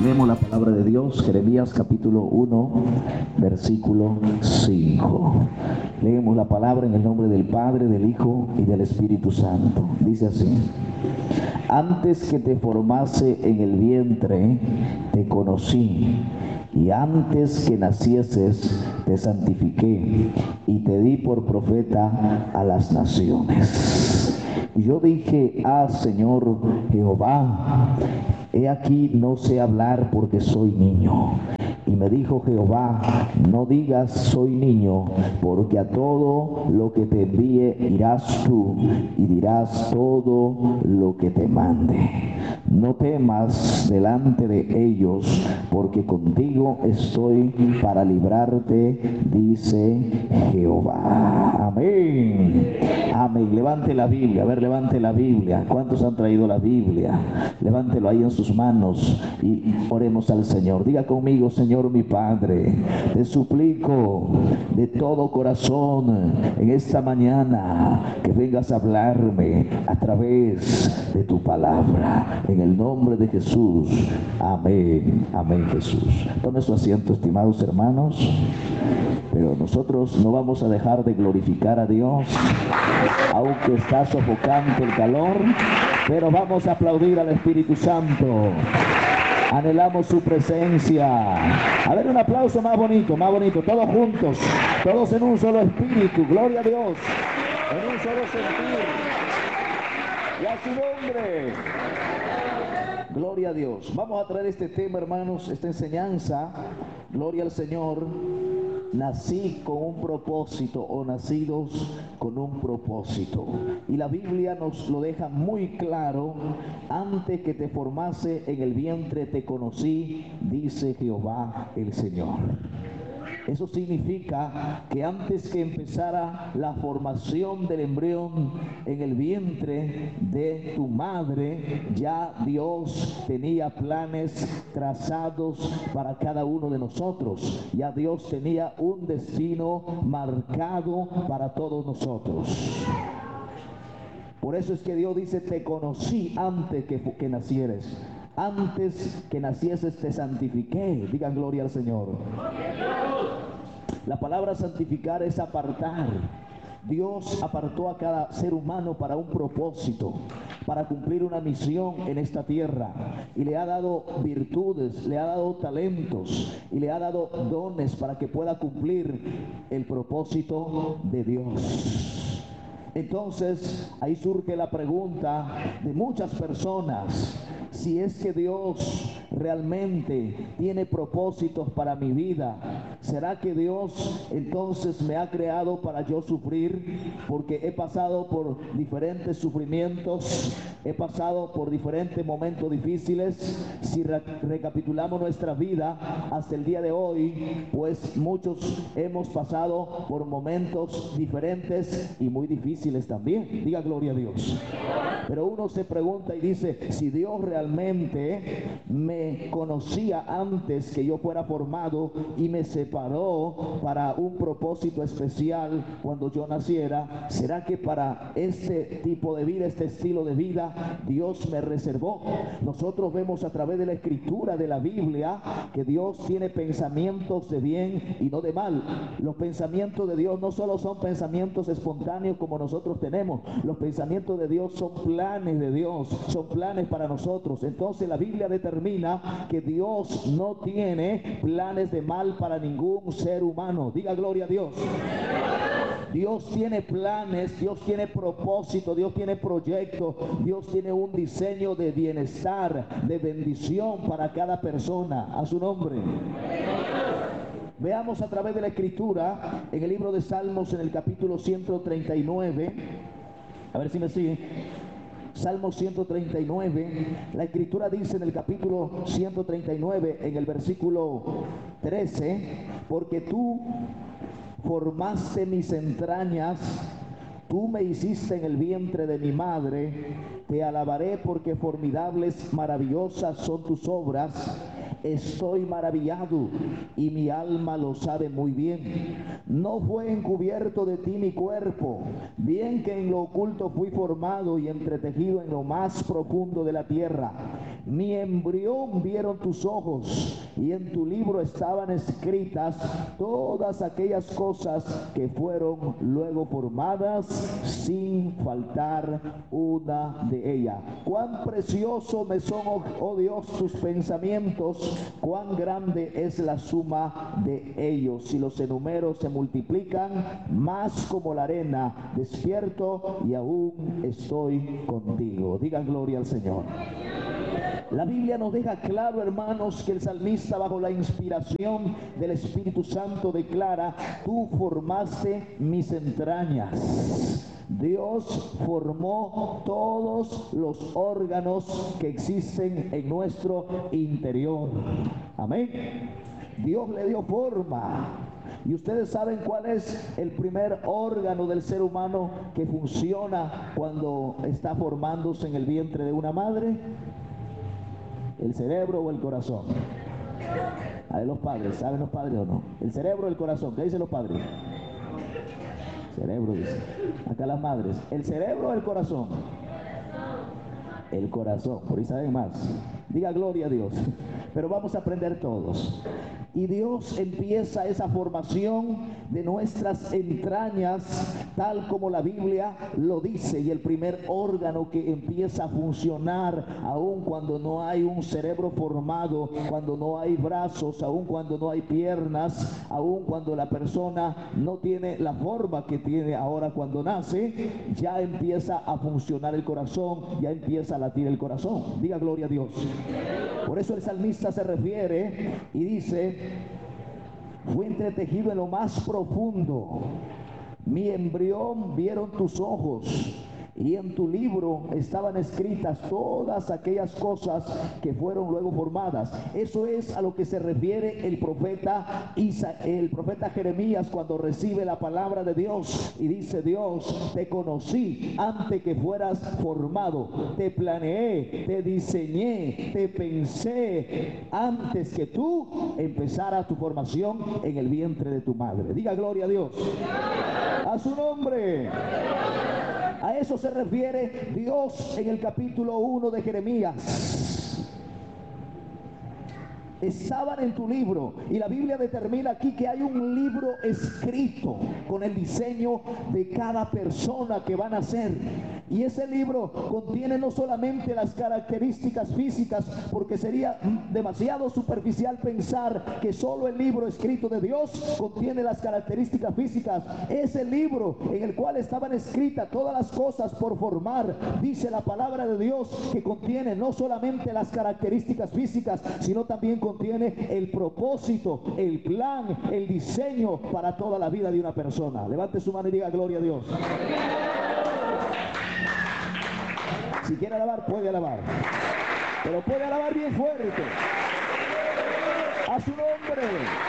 Leemos la palabra de Dios, Jeremías capítulo 1, versículo 5. Leemos la palabra en el nombre del Padre, del Hijo y del Espíritu Santo. Dice así: antes que te formase en el vientre, te conocí, y antes que nacieses, te santifiqué, y te di por profeta a las naciones. Y yo dije: Señor Jehová, he aquí no sé hablar porque soy niño. Y me dijo Jehová: no digas soy niño, porque a todo lo que te envíe irás tú, y dirás todo lo que te mande. No temas delante de ellos, porque contigo estoy para librarte, dice Jehová. Amén. Amén. Levante la Biblia. A ver, levante la Biblia. ¿Cuántos han traído la Biblia? Levántelo ahí en sus manos y oremos al Señor. Diga conmigo: Señor mi Padre, te suplico de todo corazón en esta mañana que vengas a hablarme a través de tu palabra. En el nombre de Jesús. Amén. Amén, Jesús. Tome su asiento, estimados hermanos. Pero nosotros no vamos a dejar de glorificar a Dios, aunque está sofocante el calor, pero vamos a aplaudir al Espíritu Santo. Anhelamos su presencia. A ver, un aplauso más bonito, todos juntos, todos en un solo espíritu. Gloria a Dios, en un solo sentir. Y a su nombre. Gloria a Dios. Vamos a traer este tema, hermanos, esta enseñanza. Gloria al Señor. Nací con un propósito, o nacidos con un propósito. Y la Biblia nos lo deja muy claro: antes que te formase en el vientre te conocí, dice Jehová el Señor. Eso significa que antes que empezara la formación del embrión en el vientre de tu madre, ya Dios tenía planes trazados para cada uno de nosotros. Ya Dios tenía un destino marcado para todos nosotros. Por eso es que Dios dice: te conocí antes que nacieres. Antes que nacieses te santifiqué. Digan gloria al Señor. La palabra santificar es apartar. Dios apartó a cada ser humano para un propósito, para cumplir una misión en esta tierra, y le ha dado virtudes, le ha dado talentos y le ha dado dones para que pueda cumplir el propósito de Dios. Entonces ahí surge la pregunta de muchas personas: si es que Dios realmente tiene propósitos para mi vida, ¿será que Dios entonces me ha creado para yo sufrir? Porque he pasado por diferentes sufrimientos, he pasado por diferentes momentos difíciles. Si recapitulamos nuestra vida hasta el día de hoy, pues muchos hemos pasado por momentos diferentes y muy difíciles también. Diga gloria a Dios. Pero uno se pregunta y dice: si Dios realmente me conocía antes que yo fuera formado y me separó para un propósito especial cuando yo naciera, ¿será que para este tipo de vida, este estilo de vida, Dios me reservó? Nosotros vemos a través de la escritura de la Biblia que Dios tiene pensamientos de bien y no de mal. Los pensamientos de Dios no solo son pensamientos espontáneos como nosotros tenemos. Los pensamientos de Dios son planes de Dios, son planes para nosotros. Entonces la Biblia determina que Dios no tiene planes de mal para ningún ser humano. Diga gloria a Dios. Dios tiene planes, Dios tiene propósito, Dios tiene proyectos, Dios tiene un diseño de bienestar, de bendición para cada persona. A su nombre. Veamos a través de la escritura en el libro de Salmos, en el capítulo 139. A ver si me siguen. Salmo 139, la escritura dice en el capítulo 139, en el versículo 13: porque tú formaste mis entrañas, tú me hiciste en el vientre de mi madre, te alabaré porque formidables, maravillosas son tus obras. Estoy maravillado y mi alma lo sabe muy bien. No fue encubierto de ti mi cuerpo, bien que en lo oculto fui formado y entretejido en lo más profundo de la tierra. Mi embrión vieron tus ojos, y en tu libro estaban escritas todas aquellas cosas que fueron luego formadas, sin faltar una de ellas. Cuán precioso me son, oh Dios, tus pensamientos, cuán grande es la suma de ellos. Si los enumero se multiplican, más como la arena. Despierto y aún estoy contigo. Digan gloria al Señor. La Biblia nos deja claro, hermanos, que el salmista, bajo la inspiración del Espíritu Santo, declara: tú formaste mis entrañas. Dios formó todos los órganos que existen en nuestro interior. Amén. Dios le dio forma. Y ustedes saben cuál es el primer órgano del ser humano que funciona cuando está formándose en el vientre de una madre. ¿El cerebro o el corazón? A ver, los padres, ¿saben los padres o no? ¿El cerebro o el corazón? ¿Qué dicen los padres? Cerebro, dice. Acá las madres. ¿El cerebro o el corazón? El corazón, por ahí saben más. Diga gloria a Dios. Pero vamos a aprender todos. Y Dios empieza esa formación de nuestras entrañas, tal como la Biblia lo dice. Y el primer órgano que empieza a funcionar, aun cuando no hay un cerebro formado, cuando no hay brazos, aun cuando no hay piernas, aun cuando la persona no tiene la forma que tiene ahora cuando nace, ya empieza a funcionar el corazón, ya empieza a latir el corazón. Diga gloria a Dios. Por eso el salmista se refiere y dice: fue entretejido en lo más profundo, mi embrión vieron tus ojos, y en tu libro estaban escritas todas aquellas cosas que fueron luego formadas. Eso es a lo que se refiere el profeta Jeremías cuando recibe la palabra de Dios y dice: Dios, te conocí antes que fueras formado, te planeé, te diseñé, te pensé antes que tú empezaras tu formación en el vientre de tu madre. Diga gloria a Dios. A su nombre. A eso se refiere Dios en el capítulo 1 de Jeremías. Estaban en tu libro, y la Biblia determina aquí que hay un libro escrito con el diseño de cada persona que van a nacer. Y ese libro contiene no solamente las características físicas, porque sería demasiado superficial pensar que solo el libro escrito de Dios contiene las características físicas. Es el libro en el cual estaban escritas todas las cosas por formar. Dice la palabra de Dios que contiene no solamente las características físicas, sino también contiene el propósito, el plan, el diseño para toda la vida de una persona. Levante su mano y diga gloria a Dios. Si quiere alabar, puede alabar, pero puede alabar bien fuerte. A su nombre.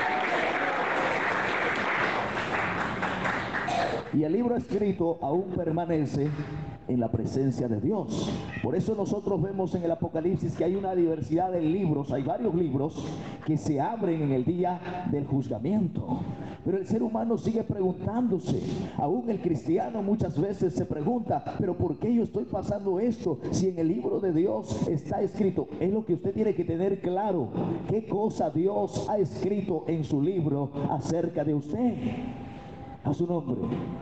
Y el libro escrito aún permanece en la presencia de Dios. Por eso nosotros vemos en el Apocalipsis que hay una diversidad de libros, hay varios libros que se abren en el día del juzgamiento. Pero el ser humano sigue preguntándose, aún el cristiano muchas veces se pregunta: pero ¿por qué yo estoy pasando esto si en el libro de Dios está escrito? Es lo que usted tiene que tener claro, qué cosa Dios ha escrito en su libro acerca de usted. A su nombre.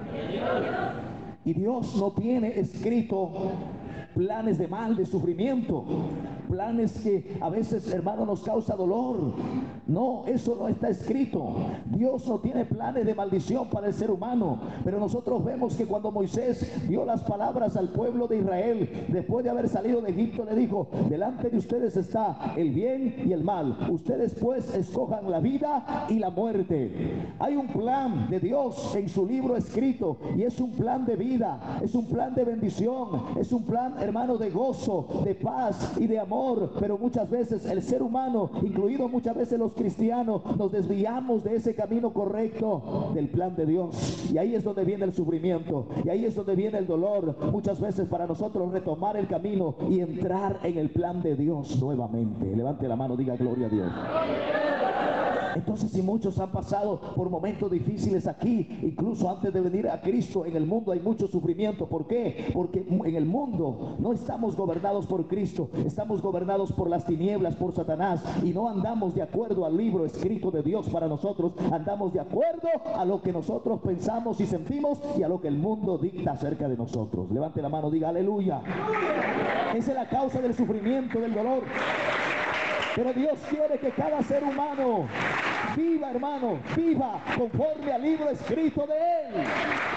Y Dios no tiene escrito planes de mal, de sufrimiento, planes que a veces, hermano, nos causa dolor. No, eso no está escrito. Dios no tiene planes de maldición para el ser humano. Pero nosotros vemos que cuando Moisés dio las palabras al pueblo de Israel, después de haber salido de Egipto, le dijo: delante de ustedes está el bien y el mal, ustedes pues escojan la vida y la muerte. Hay un plan de Dios en su libro escrito, y es un plan de vida, es un plan de bendición, es un plan, hermano, de gozo, de paz y de amor. Pero muchas veces el ser humano, incluido muchas veces los cristianos, nos desviamos de ese camino correcto del plan de Dios, y ahí es donde viene el sufrimiento, y ahí es donde viene el dolor muchas veces para nosotros retomar el camino y entrar en el plan de Dios nuevamente. Levante la mano, diga gloria a Dios. Entonces, si muchos han pasado por momentos difíciles aquí, incluso antes de venir a Cristo, en el mundo hay mucho sufrimiento. ¿Por qué? Porque en el mundo no estamos gobernados por Cristo, estamos gobernados por las tinieblas, por Satanás, y no andamos de acuerdo al libro escrito de Dios para nosotros, andamos de acuerdo a lo que nosotros pensamos y sentimos y a lo que el mundo dicta acerca de nosotros. Levante la mano, diga aleluya. Esa es la causa del sufrimiento, del dolor. Pero Dios quiere que cada ser humano viva, hermano, viva conforme al libro escrito de Él.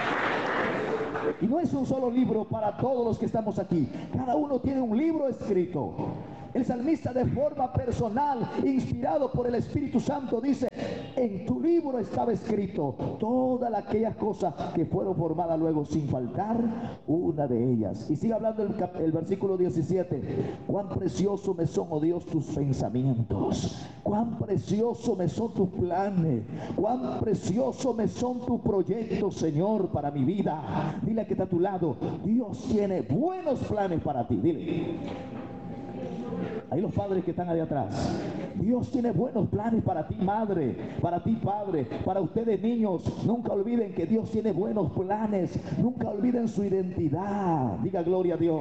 Y no es un solo libro para todos los que estamos aquí. Cada uno tiene un libro escrito. El salmista, de forma personal, inspirado por el Espíritu Santo, dice: en tu libro estaba escrito todas aquellas cosas que fueron formadas luego, sin faltar una de ellas. Y sigue hablando el versículo 17: cuán precioso me son, oh Dios, tus pensamientos, cuán precioso me son tus planes, cuán precioso me son tus proyectos, Señor, para mi vida. Dile a que está a tu lado: Dios tiene buenos planes para ti. Dile. Ahí los padres que están ahí atrás: Dios tiene buenos planes para ti, madre, para ti, padre, para ustedes, niños. Nunca olviden que Dios tiene buenos planes. Nunca olviden su identidad. Diga gloria a Dios.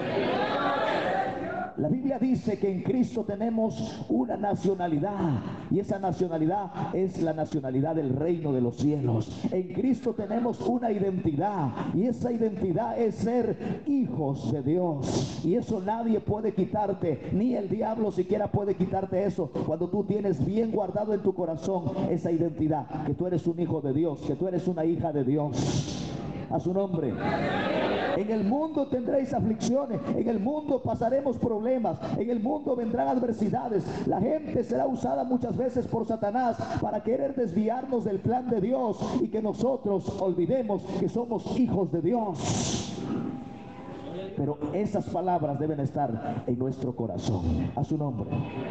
La Biblia dice que en Cristo tenemos una nacionalidad, y esa nacionalidad es la nacionalidad del reino de los cielos. En Cristo tenemos una identidad, y esa identidad es ser hijos de Dios, y eso nadie puede quitarte, ni el diablo siquiera puede quitarte eso, cuando tú tienes bien guardado en tu corazón esa identidad, que tú eres un hijo de Dios, que tú eres una hija de Dios. A su nombre. En el mundo tendréis aflicciones, en el mundo pasaremos problemas, en el mundo vendrán adversidades. La gente será usada muchas veces por Satanás para querer desviarnos del plan de Dios, y que nosotros olvidemos que somos hijos de Dios. Pero esas palabras deben estar en nuestro corazón. A su nombre.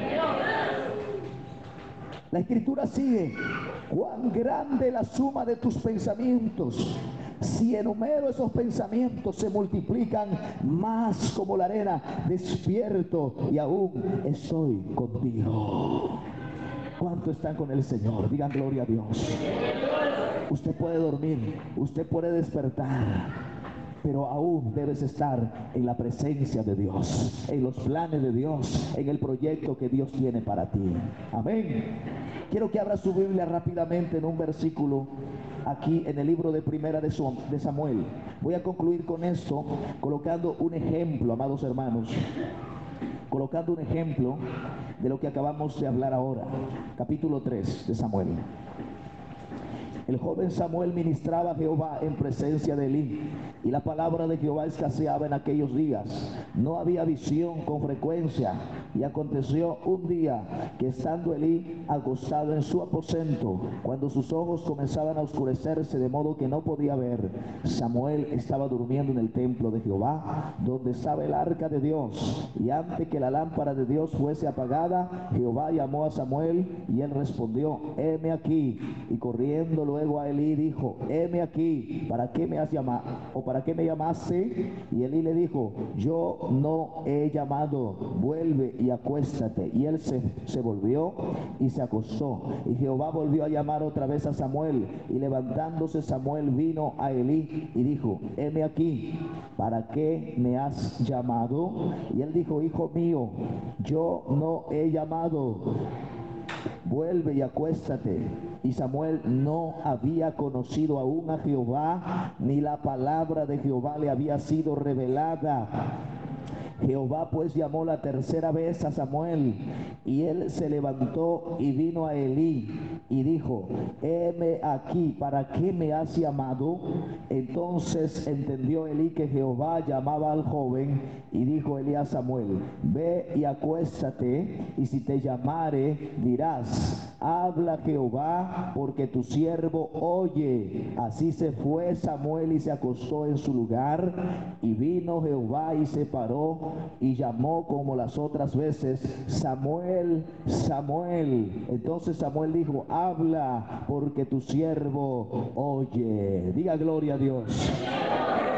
La Escritura sigue: cuán grande la suma de tus pensamientos. Si enumero esos pensamientos, se multiplican más como la arena. Despierto y aún estoy contigo. ¿Cuánto están con el Señor? Digan gloria a Dios. Usted puede dormir, usted puede despertar, pero aún debes estar en la presencia de Dios, en los planes de Dios, en el proyecto que Dios tiene para ti. Amén. Quiero que abra su Biblia rápidamente en un versículo aquí en el libro de Primera de Samuel. Voy a concluir con esto colocando un ejemplo, amados hermanos, colocando un ejemplo de lo que acabamos de hablar ahora. Capítulo 3 de Samuel. El joven Samuel ministraba a Jehová en presencia de Elí, y la palabra de Jehová escaseaba en aquellos días. No había visión con frecuencia. Y aconteció un día que, estando Elí acostado en su aposento, cuando sus ojos comenzaban a oscurecerse de modo que no podía ver, Samuel estaba durmiendo en el templo de Jehová, donde estaba el arca de Dios. Y antes que la lámpara de Dios fuese apagada, Jehová llamó a Samuel, y él respondió: heme aquí. Y corriendo luego a Elí dijo: heme aquí, ¿para qué me has llamado? ¿O para qué me llamaste? Y Elí le dijo: yo no he llamado, vuelve y acuéstate. Y él se volvió y se acostó. Y Jehová volvió a llamar otra vez a Samuel, y levantándose Samuel vino a Elí y dijo: heme aquí, ¿para qué me has llamado? Y él dijo: hijo mío, yo no he llamado, vuelve y acuéstate. Y Samuel no había conocido aún a Jehová, ni la palabra de Jehová le había sido revelada. Jehová pues llamó la tercera vez a Samuel, y él se levantó y vino a Elí y dijo: heme aquí, ¿para qué me has llamado? Entonces entendió Elí que Jehová llamaba al joven, y dijo Elí a Samuel: ve y acuéstate, y si te llamare dirás: habla Jehová, porque tu siervo oye. Así se fue Samuel y se acostó en su lugar, y vino Jehová y se paró y llamó como las otras veces: Samuel, Samuel. Entonces Samuel dijo: habla, porque tu siervo oye. Diga gloria a Dios.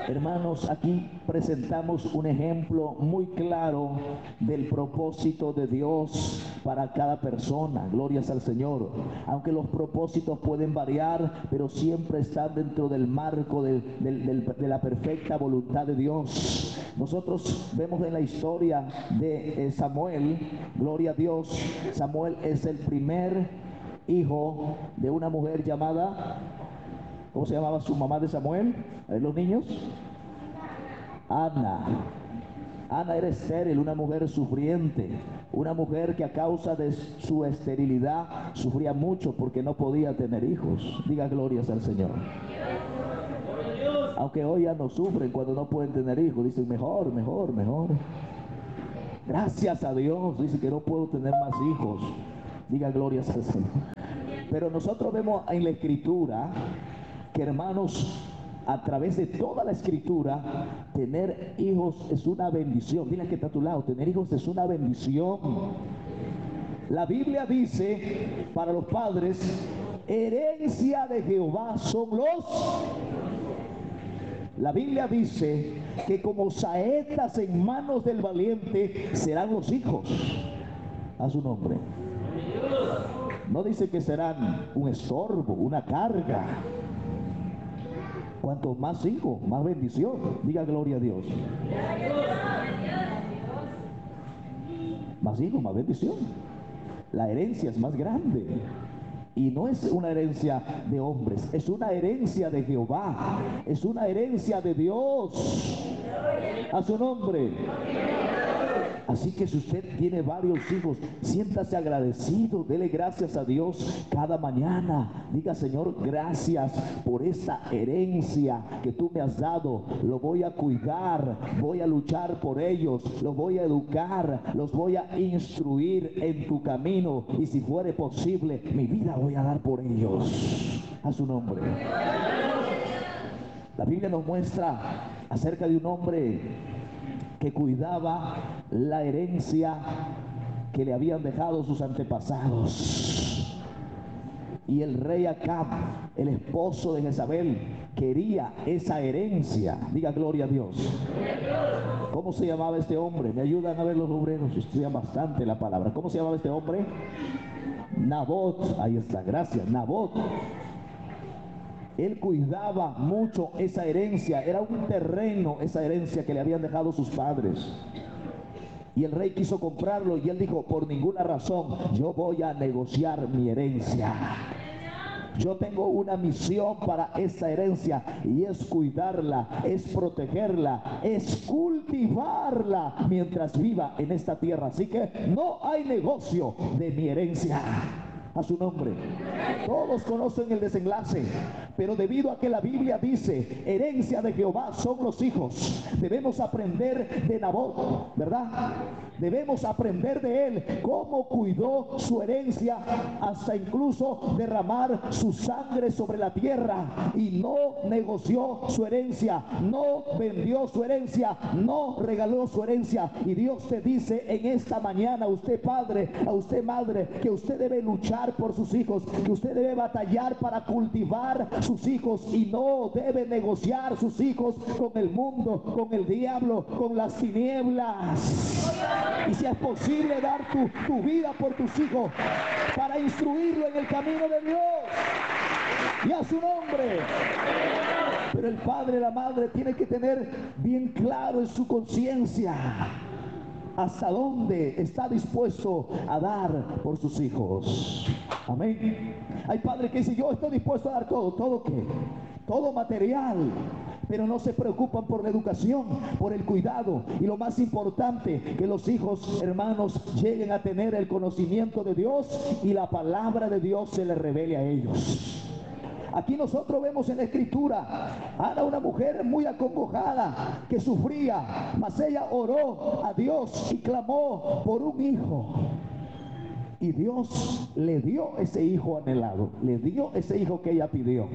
Hermanos, aquí presentamos un ejemplo muy claro del propósito de Dios para cada persona. Glorias al Señor. Aunque los propósitos pueden variar, pero siempre están dentro del marco de la perfecta voluntad de Dios. Nosotros vemos en la historia de Samuel, gloria a Dios, Samuel es el primer hijo de una mujer llamada, ¿cómo se llamaba su mamá de Samuel? A ver, los niños. Ana. Ana era estéril, una mujer sufriente, una mujer que a causa de su esterilidad sufría mucho porque no podía tener hijos. Diga glorias al Señor. Aunque hoy ya no sufren cuando no pueden tener hijos, dicen mejor. Gracias a Dios, dice que no puedo tener más hijos. Diga glorias al Señor. Pero nosotros vemos en la Escritura que, hermanos, a través de toda la Escritura, tener hijos es una bendición. Dile que está a tu lado, tener hijos es una bendición. La Biblia dice para los padres, herencia de Jehová son los... La Biblia dice que como saetas en manos del valiente serán los hijos. A su nombre. No dice que serán un estorbo, una carga. Cuanto más hijos, más bendición. Diga gloria a Dios. Más hijos, más bendición. La herencia es más grande. Y no es una herencia de hombres, es una herencia de Jehová. Es una herencia de Dios. A su nombre. Así que si usted tiene varios hijos, siéntase agradecido, dele gracias a Dios cada mañana. Diga, Señor, gracias por esta herencia que tú me has dado. Lo voy a cuidar, voy a luchar por ellos, los voy a educar, los voy a instruir en tu camino. Y si fuere posible, mi vida voy a dar por ellos. A su nombre. La Biblia nos muestra acerca de un hombre que cuidaba la herencia que le habían dejado sus antepasados. Y el rey Acab, el esposo de Jezabel, quería esa herencia. Diga gloria a Dios. ¿Cómo se llamaba este hombre? Me ayudan a ver los obreros, estudian bastante la palabra. ¿Cómo se llamaba este hombre? Nabot. Ahí está, gracias, Nabot. Él cuidaba mucho esa herencia, era un terreno esa herencia que le habían dejado sus padres. Y el rey quiso comprarlo y él dijo, por ninguna razón yo voy a negociar mi herencia. Yo tengo una misión para esa herencia y es cuidarla, es protegerla, es cultivarla mientras viva en esta tierra. Así que no hay negocio de mi herencia. A su nombre. Todos conocen el desenlace, pero debido a que la Biblia dice herencia de Jehová son los hijos, debemos aprender de Nabot, ¿verdad? Debemos aprender de él cómo cuidó su herencia hasta incluso derramar su sangre sobre la tierra y no negoció su herencia, no vendió su herencia, no regaló su herencia. Y Dios te dice en esta mañana, a usted padre, a usted madre, que usted debe luchar por sus hijos, que usted debe batallar para cultivar sus hijos y no debe negociar sus hijos con el mundo, con el diablo, con las tinieblas. Y si es posible dar tu vida por tus hijos para instruirlo en el camino de Dios y a su nombre. Pero el padre, la madre tiene que tener bien claro en su conciencia hasta dónde está dispuesto a dar por sus hijos. Amén. Hay padres que dicen, yo estoy dispuesto a dar todo. ¿Todo qué? Todo material. Pero no se preocupan por la educación, por el cuidado. Y lo más importante, que los hijos, hermanos, lleguen a tener el conocimiento de Dios y la palabra de Dios se les revele a ellos. Aquí nosotros vemos en la Escritura a una mujer muy acongojada que sufría, mas ella oró a Dios y clamó por un hijo. Y Dios le dio ese hijo anhelado, le dio ese hijo que ella pidió.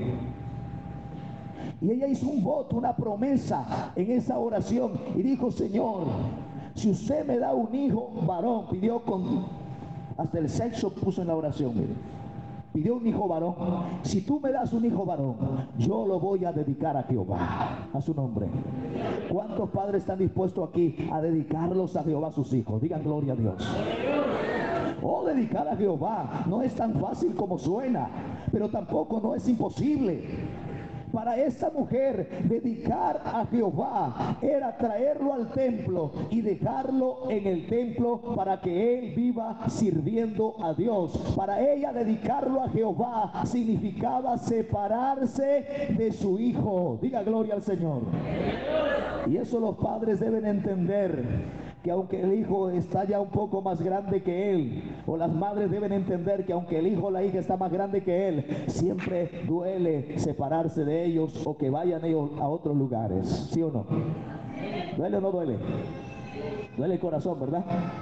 Y ella hizo un voto, una promesa en esa oración y dijo, Señor, si usted me da un hijo varón, pidió con hasta el sexo puso en la oración, mire. pidió un hijo varón. Si tú me das un hijo varón, yo lo voy a dedicar a Jehová, a su nombre. ¿Cuántos padres están dispuestos aquí a dedicarlos a Jehová, a sus hijos? Digan gloria a Dios. Oh, dedicar a Jehová no es tan fácil como suena, pero tampoco no es imposible. Para esta mujer, dedicar a Jehová era traerlo al templo y dejarlo en el templo para que él viva sirviendo a Dios. Para ella, dedicarlo a Jehová significaba separarse de su hijo. Diga gloria al Señor. Y eso los padres deben entender, que aunque el hijo está ya un poco más grande que él, o las madres deben entender que aunque el hijo o la hija está más grande que él, siempre duele separarse de ellos o que vayan ellos a otros lugares. ¿Sí o no? ¿Duele o no duele? Duele el corazón, ¿verdad?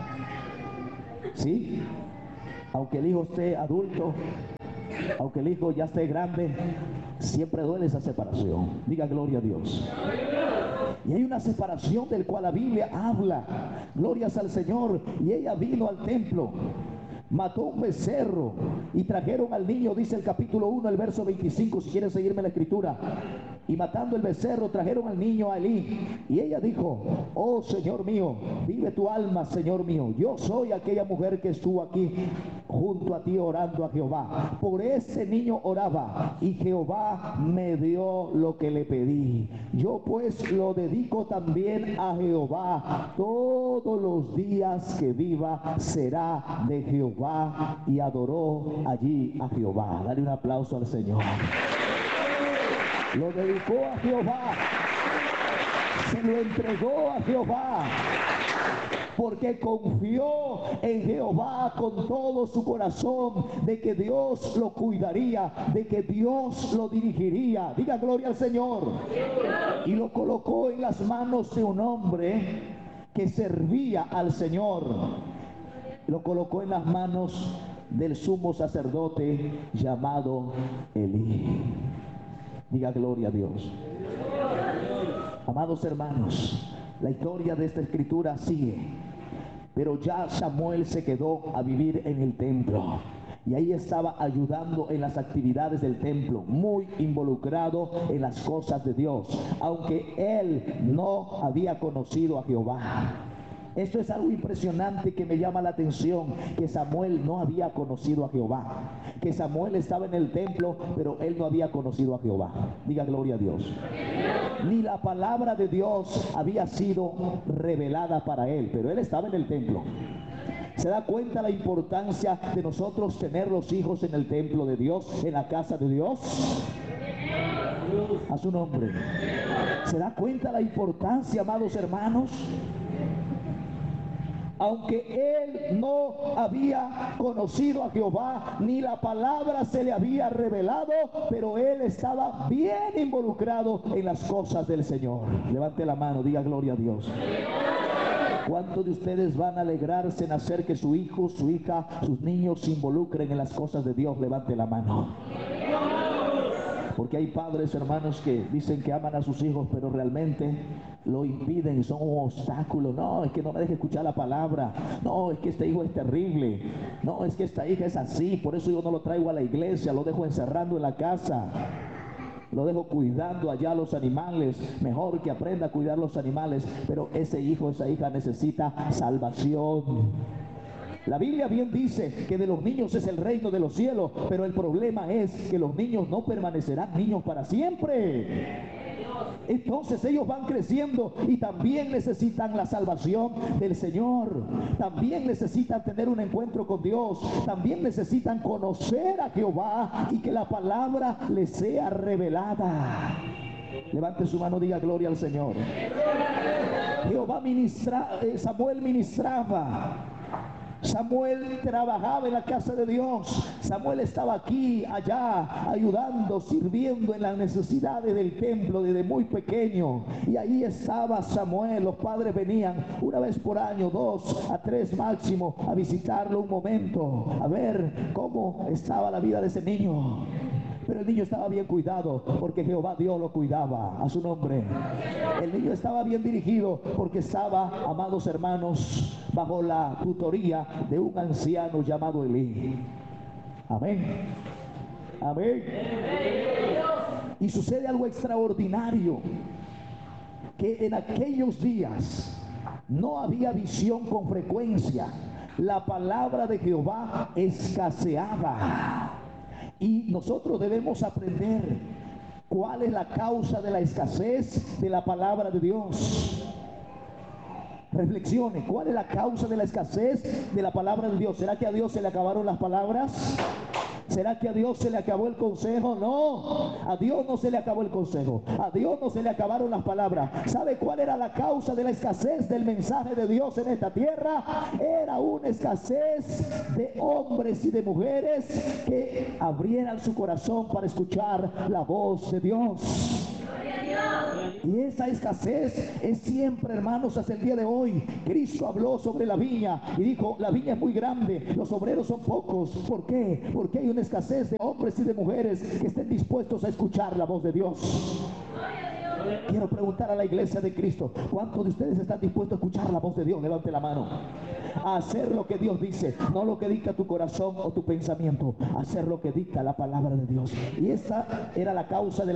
¿Sí? Aunque el hijo esté adulto, aunque el hijo ya esté grande, siempre duele esa separación. Diga gloria a Dios. Y hay una separación del cual la Biblia habla. Glorias al Señor. Y ella vino al templo, mató un becerro y trajeron al niño, dice el capítulo 1, el verso 25, si quieren seguirme la escritura. Y matando el becerro, trajeron al niño a Elí. Y ella dijo: oh Señor mío, vive tu alma, Señor mío. Yo soy aquella mujer que estuvo aquí junto a ti orando a Jehová. Por ese niño oraba, y Jehová me dio lo que le pedí. Yo pues lo dedico también a Jehová. Todos los días que viva será de Jehová. Y adoró allí a Jehová. Dale un aplauso al Señor. Lo dedicó a Jehová, se lo entregó a Jehová, porque confió en Jehová con todo su corazón, de que Dios lo cuidaría, de que Dios lo dirigiría. Diga gloria al Señor. Y lo colocó en las manos de un hombre que servía al Señor. Lo colocó en las manos del sumo sacerdote llamado Elí. Diga gloria a Dios. Amados hermanos, la historia de esta escritura sigue. Pero ya Samuel se quedó a vivir en el templo. Y ahí estaba ayudando en las actividades del templo, muy involucrado en las cosas de Dios, aunque él no había conocido a Jehová. Esto es algo impresionante que me llama la atención, que Samuel no había conocido a Jehová, que Samuel estaba en el templo, pero él no había conocido a Jehová. Diga gloria a Dios. Ni la palabra de Dios había sido revelada para él, pero él estaba en el templo. ¿Se da cuenta la importancia de nosotros tener los hijos en el templo de Dios, en la casa de Dios? A su nombre. ¿Se da cuenta la importancia, amados hermanos? Aunque él no había conocido a Jehová, ni la palabra se le había revelado, pero él estaba bien involucrado en las cosas del Señor. Levante la mano, diga gloria a Dios. ¿Cuántos de ustedes van a alegrarse en hacer que su hijo, su hija, sus niños se involucren en las cosas de Dios? Levante la mano. Porque hay padres, hermanos, que dicen que aman a sus hijos, pero realmente lo impiden y son un obstáculo. No, es que no me deje escuchar la palabra. No, es que este hijo es terrible. No, es que esta hija es así. Por eso yo no lo traigo a la iglesia, lo dejo encerrando en la casa. Lo dejo cuidando allá a los animales. Mejor que aprenda a cuidar los animales. Pero ese hijo, esa hija necesita salvación. La Biblia bien dice que de los niños es el reino de los cielos, pero el problema es que los niños no permanecerán niños para siempre. Entonces ellos van creciendo y también necesitan la salvación del Señor. También necesitan tener un encuentro con Dios. También necesitan conocer a Jehová y que la palabra les sea revelada. Levante su mano, diga gloria al Señor. Samuel ministraba. Samuel trabajaba en la casa de Dios. Samuel estaba aquí, allá, ayudando, sirviendo en las necesidades del templo desde muy pequeño. Y ahí estaba Samuel. Los padres venían una vez por año, 2 a 3 máximo, a visitarlo un momento, a ver cómo estaba la vida de ese niño. Pero el niño estaba bien cuidado porque Jehová Dios lo cuidaba. A su nombre. El niño estaba bien dirigido porque estaba, amados hermanos, bajo la tutoría de un anciano llamado Elí. Amén. Amén. Y sucede algo extraordinario, que en aquellos días no había visión con frecuencia. La palabra de Jehová escaseaba. Y nosotros debemos aprender cuál es la causa de la escasez de la palabra de Dios. Reflexione, ¿cuál es la causa de la escasez de la palabra de Dios? ¿Será que a Dios se le acabaron las palabras? ¿Será que a Dios se le acabó el consejo? No, a Dios no se le acabó el consejo, a Dios no se le acabaron las palabras. ¿Sabe cuál era la causa de la escasez del mensaje de Dios en esta tierra? Era una escasez de hombres y de mujeres que abrieran su corazón para escuchar la voz de Dios. Y esa escasez es siempre, hermanos, hasta el día de hoy. Cristo habló sobre la viña y dijo: la viña es muy grande, los obreros son pocos. ¿Por qué? Porque hay una escasez de hombres y de mujeres que estén dispuestos a escuchar la voz de Dios. Quiero preguntar a la iglesia de Cristo: ¿cuántos de ustedes están dispuestos a escuchar la voz de Dios? Levante la mano. A hacer lo que Dios dice, no lo que dicta tu corazón o tu pensamiento, hacer lo que dicta la palabra de Dios. Y esa era la causa de